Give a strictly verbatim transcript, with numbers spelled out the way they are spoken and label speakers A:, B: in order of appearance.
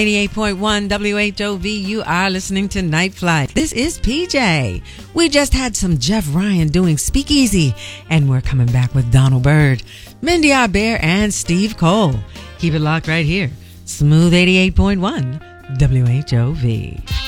A: eighty-eight point one W H O V, you are listening to Night Flight. This is P J. We just had some Jeff Ryan doing Speakeasy, and we're coming back with Donald Byrd, Mindy Bear, and Steve Cole. Keep it locked right here. Smooth eighty-eight point one W H O V.